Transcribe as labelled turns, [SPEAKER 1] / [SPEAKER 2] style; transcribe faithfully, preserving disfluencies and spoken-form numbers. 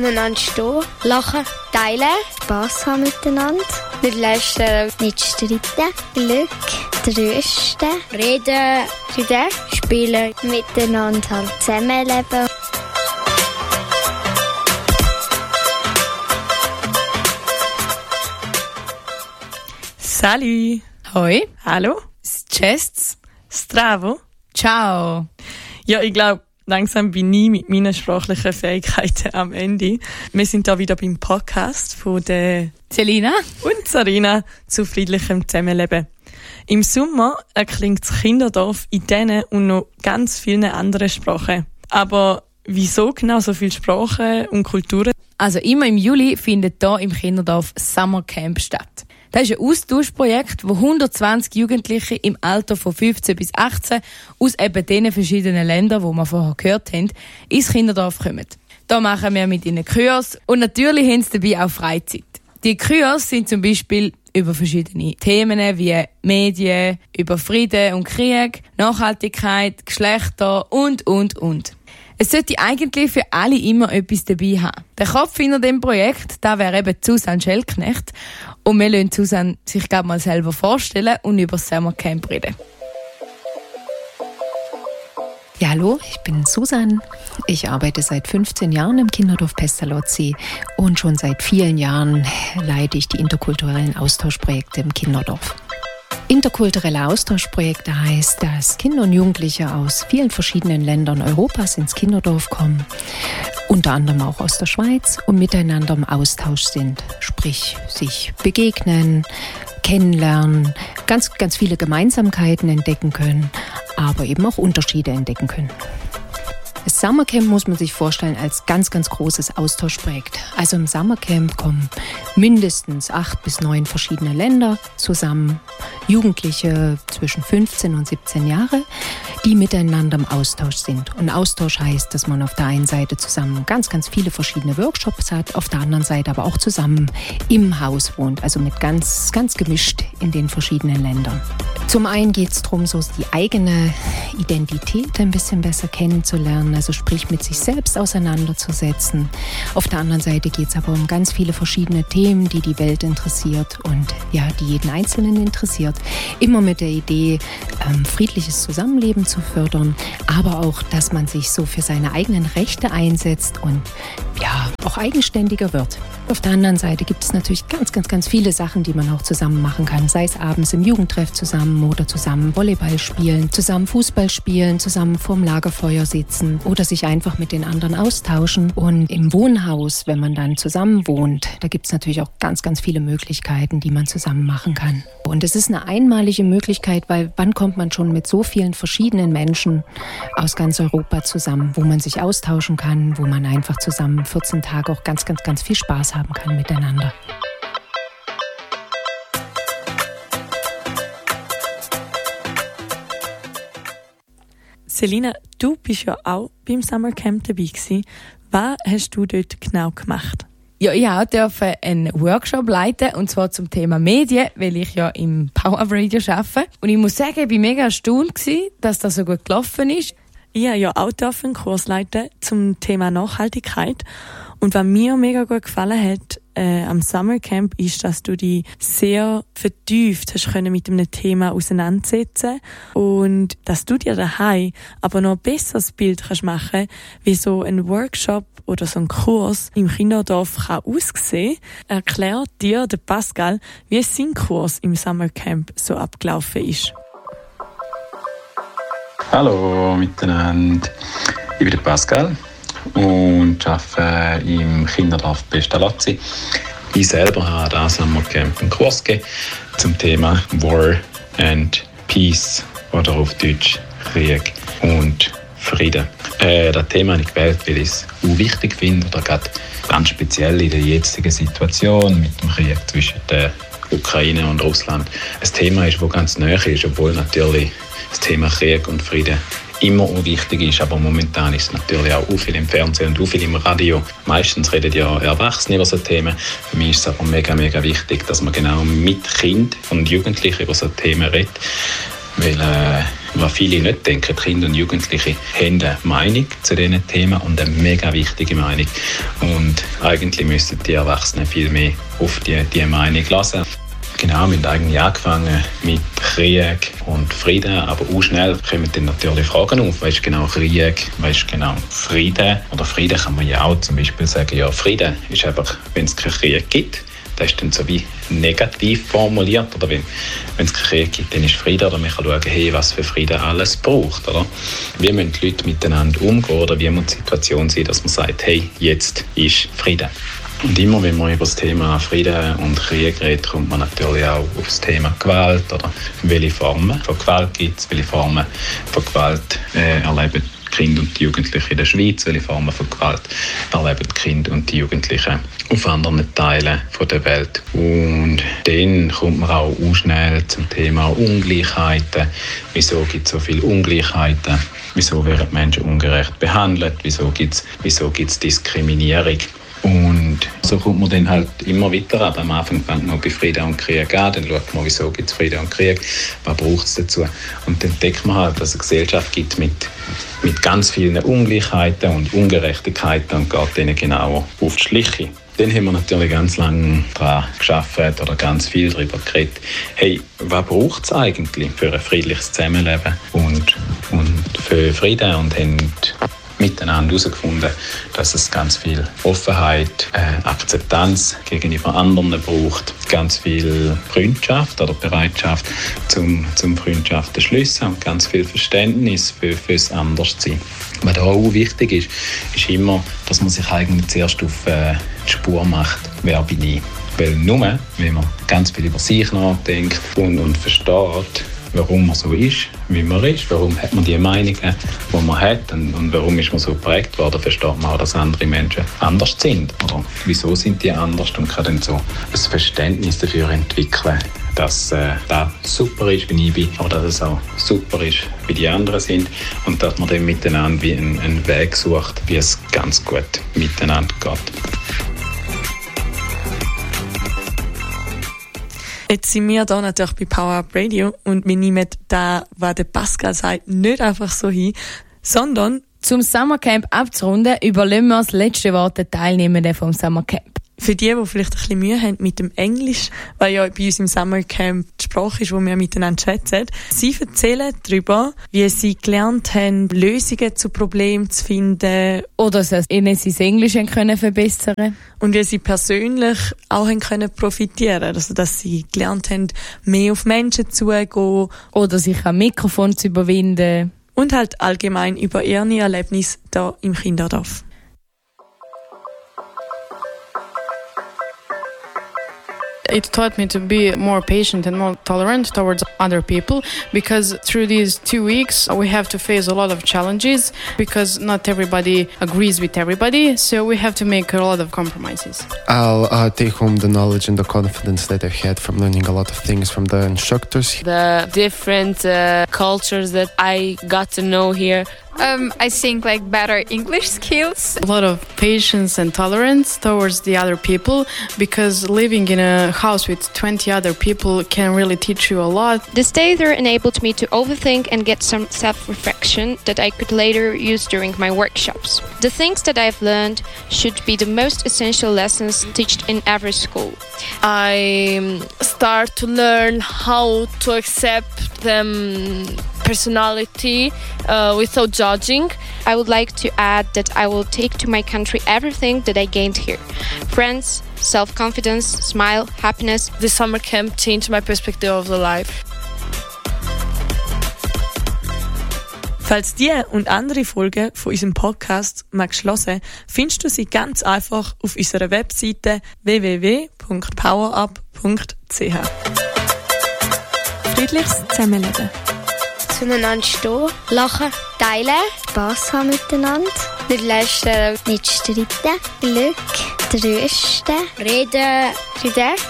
[SPEAKER 1] Miteinander stehen, lachen, teilen, Spass haben miteinander, nicht lästern, nicht streiten, Glück, trösten, reden, reden, spielen, miteinander halt zusammenleben.
[SPEAKER 2] Salut!
[SPEAKER 3] Hoi!
[SPEAKER 2] Hallo!
[SPEAKER 3] Cześć!
[SPEAKER 2] Zdravo!
[SPEAKER 3] Ciao!
[SPEAKER 2] Ja, ich glaube, langsam bin ich mit meinen sprachlichen Fähigkeiten am Ende. Wir sind da wieder beim Podcast von der
[SPEAKER 3] Selina
[SPEAKER 2] und Sarina zu friedlichem Zusammenleben. Im Sommer erklingt das Kinderdorf in diesen und noch ganz vielen anderen Sprachen. Aber wieso genau so viele Sprachen und Kulturen?
[SPEAKER 3] Also immer im Juli findet hier im Kinderdorf Summer Camp statt. Das ist ein Austauschprojekt, wo hundertzwanzig Jugendliche im Alter von fünfzehn bis achtzehn aus eben den verschiedenen Ländern, die wir vorher gehört haben, ins Kinderdorf kommen. Da machen wir mit ihnen Kurs und natürlich haben sie dabei auch Freizeit. Die Kurs sind zum Beispiel über verschiedene Themen wie Medien, über Frieden und Krieg, Nachhaltigkeit, Geschlechter und, und, und. Es sollte eigentlich für alle immer etwas dabei haben. Der Kopf hinter dem Projekt, da wäre eben Susanne Schellknecht. Und wir lassen Susanne sich gerade mal selber vorstellen und über das Sommercamp reden.
[SPEAKER 4] Ja, hallo, ich bin Susanne. Ich arbeite seit fünfzehn Jahren im Kinderdorf Pestalozzi und schon seit vielen Jahren leite ich die interkulturellen Austauschprojekte im Kinderdorf. Interkulturelle Austauschprojekte heißt, dass Kinder und Jugendliche aus vielen verschiedenen Ländern Europas ins Kinderdorf kommen, unter anderem auch aus der Schweiz, und miteinander im Austausch sind, sprich sich begegnen, kennenlernen, ganz, ganz viele Gemeinsamkeiten entdecken können, aber eben auch Unterschiede entdecken können. Das Summercamp muss man sich vorstellen als ganz, ganz großes Austauschprojekt. Also im Summercamp kommen mindestens acht bis neun verschiedene Länder zusammen, Jugendliche zwischen fünfzehn und siebzehn Jahre, die miteinander im Austausch sind. Und Austausch heißt, dass man auf der einen Seite zusammen ganz, ganz viele verschiedene Workshops hat, auf der anderen Seite aber auch zusammen im Haus wohnt, also mit ganz, ganz gemischt in den verschiedenen Ländern. Zum einen geht es darum, so die eigene Identität ein bisschen besser kennenzulernen, also sprich mit sich selbst auseinanderzusetzen. Auf der anderen Seite geht es aber um ganz viele verschiedene Themen, die die Welt interessiert und ja, die jeden Einzelnen interessiert. Immer mit der Idee, ähm, friedliches Zusammenleben zu fördern, aber auch, dass man sich so für seine eigenen Rechte einsetzt und ja, auch eigenständiger wird. Auf der anderen Seite gibt es natürlich ganz, ganz, ganz viele Sachen, die man auch zusammen machen kann. Sei es abends im Jugendtreff zusammen oder zusammen Volleyball spielen, zusammen Fußball spielen, zusammen vorm Lagerfeuer sitzen oder sich einfach mit den anderen austauschen. Und im Wohnhaus, wenn man dann zusammen wohnt, da gibt es natürlich auch ganz, ganz viele Möglichkeiten, die man zusammen machen kann. Und es ist eine einmalige Möglichkeit, weil wann kommt man schon mit so vielen verschiedenen Menschen aus ganz Europa zusammen, wo man sich austauschen kann, wo man einfach zusammen vierzehn Tage auch ganz, ganz, ganz viel Spaß haben kann miteinander.
[SPEAKER 2] Selina, du bist ja auch beim Summercamp dabei gewesen. Was hast du dort genau gemacht?
[SPEAKER 3] Ja, ich durfte einen Workshop leiten, und zwar zum Thema Medien, weil ich ja im Power Radio arbeite. Und ich muss sagen, ich war mega erstaunt, dass das so gut gelaufen ist.
[SPEAKER 2] Ich habe ja auch einen Kurs leiten zum Thema Nachhaltigkeit. Und was mir mega gut gefallen hat äh, am Summercamp ist, dass du dich sehr vertieft hast können mit einem Thema auseinandersetzen und dass du dir daheim aber noch ein besseres Bild kannst machen, wie so ein Workshop oder so ein Kurs im Kinderdorf kann aussehen. Erklärt dir der Pascal, wie sein Kurs im Summercamp so abgelaufen ist.
[SPEAKER 5] Hallo miteinander, ich bin der Pascal und arbeite im Kinderdorf Pestalozzi. Ich selber habe an diesem Summercamp einen Kurs gegeben zum Thema War and Peace oder auf Deutsch Krieg und Frieden. Äh, das Thema habe ich gewählt, weil ich es auch wichtig finde, oder gerade ganz speziell in der jetzigen Situation mit dem Krieg zwischen der Ukraine und Russland. Ein Thema ist, das ganz nahe ist, obwohl natürlich das Thema Krieg und Frieden immer auch wichtig ist, aber momentan ist es natürlich auch viel im Fernsehen und auch viel im Radio. Meistens reden ja Erwachsene über so Themen. Für mich ist es aber mega, mega wichtig, dass man genau mit Kindern und Jugendlichen über so Themen redet, weil äh, Was viele nicht denken, Kinder und Jugendliche haben eine Meinung zu diesen Themen und eine mega wichtige Meinung. Und eigentlich müssten die Erwachsenen viel mehr auf diese die Meinung hören. Genau, wir haben eigentlich angefangen mit Krieg und Frieden, aber auch schnell kommen dann natürlich Fragen auf. Was ist genau Krieg, was ist genau Frieden? Oder Frieden kann man ja auch zum Beispiel sagen, ja, Frieden ist einfach, wenn es keinen Krieg gibt. Das ist dann so wie negativ formuliert. Oder wenn, wenn es keinen Krieg gibt, dann ist Frieden. Oder man kann schauen, hey, was für Frieden alles braucht. Oder? Wie müssen die Leute miteinander umgehen? Oder wie muss die Situation sein, dass man sagt, hey, jetzt ist Frieden. Und immer, wenn man über das Thema Frieden und Krieg redet, kommt man natürlich auch auf das Thema Gewalt. Oder welche Formen von Gewalt gibt es, welche Formen von Gewalt äh, erleben die Kinder und die Jugendlichen in der Schweiz, welche Formen von Gewalt erleben die Kinder und die Jugendlichen auf anderen Teilen der Welt. Und dann kommt man auch schnell zum Thema Ungleichheiten. Wieso gibt es so viele Ungleichheiten? Wieso werden Menschen ungerecht behandelt? Wieso gibt es wieso gibt's Diskriminierung? Und so kommt man dann halt immer weiter ab. Am Anfang fängt man bei Frieden und Krieg an, dann schaut man, wieso gibt es Frieden und Krieg, was braucht es dazu. Und dann entdeckt man halt, dass es eine Gesellschaft gibt mit, mit ganz vielen Ungleichheiten und Ungerechtigkeiten und geht denen genauer auf die Schliche. Dann haben wir natürlich ganz lange daran gearbeitet oder ganz viel darüber geredet, hey, was braucht es eigentlich für ein friedliches Zusammenleben und, und für Frieden, und haben miteinander herausgefunden, dass es ganz viel Offenheit, äh, Akzeptanz gegenüber anderen braucht, ganz viel Freundschaft oder Bereitschaft zum, zum Freundschaften schliessen und ganz viel Verständnis für, fürs Anderssein. Was da auch wichtig ist, ist immer, dass man sich eigentlich zuerst auf äh, die Spur macht, wer bin ich. Weil nur, wenn man ganz viel über sich nachdenkt und, und versteht, warum man so ist, wie man ist, warum hat man die Meinungen, die man hat, und, und warum ist man so geprägt worden, versteht man auch, dass andere Menschen anders sind. Oder wieso sind die anders, und kann dann so ein Verständnis dafür entwickeln, dass äh, das super ist, wie ich bin, aber dass es auch super ist, wie die anderen sind, und dass man dann miteinander wie einen, einen Weg sucht, wie es ganz gut miteinander geht.
[SPEAKER 2] Jetzt sind wir hier natürlich bei Power Up Radio und wir nehmen da, was der Pascal sagt, nicht einfach so hin, sondern
[SPEAKER 3] zum Summercamp abzurunden, überlassen wir das letzte Wort den Teilnehmenden vom Summercamp.
[SPEAKER 2] Für die, die vielleicht ein bisschen Mühe haben mit dem Englisch, weil ja bei uns im Summercamp die Sprache ist, wo wir miteinander schätzen, sie erzählen darüber, wie sie gelernt haben, Lösungen zu Problemen zu finden.
[SPEAKER 3] Oder dass ihnen sie das Englisch können verbessern.
[SPEAKER 2] Und wie sie persönlich auch haben können profitieren. Also, dass sie gelernt haben, mehr auf Menschen zuzugehen.
[SPEAKER 3] Oder sich am Mikrofon zu überwinden.
[SPEAKER 2] Und halt allgemein über ihre Erlebnisse hier im Kinderdorf.
[SPEAKER 6] It taught me to be more patient and more tolerant towards other people, because through these two weeks we have to face a lot of challenges, because not everybody agrees with everybody, so we have to make a lot of compromises.
[SPEAKER 7] I'll uh, take home the knowledge and the confidence that I've had from learning a lot of things from the instructors.
[SPEAKER 8] The different uh, cultures that I got to know here.
[SPEAKER 9] Um, I think like better English skills.
[SPEAKER 6] A lot of patience and tolerance towards the other people, because living in a house with twenty other people can really teach you a lot.
[SPEAKER 10] The stay there enabled me to overthink and get some self-reflection that I could later use during my workshops. The things that I've learned should be the most essential lessons taught in every school.
[SPEAKER 8] I start to learn how to accept them personality uh, without judging.
[SPEAKER 10] I would like to add that I will take to my country everything that I gained here. Friends, self-confidence, smile, happiness.
[SPEAKER 8] The summer camp changed my perspective of the life.
[SPEAKER 2] Falls diese und andere Folgen von unserem Podcast magst hören, findest du sie ganz einfach auf unserer Webseite w w w punkt powerup punkt c h. Friedliches Zusammenleben.
[SPEAKER 1] Zueinander stehen, lachen, teilen, Spass haben miteinander, nicht lästern, nicht streiten, Glück, trösten, reden, reden,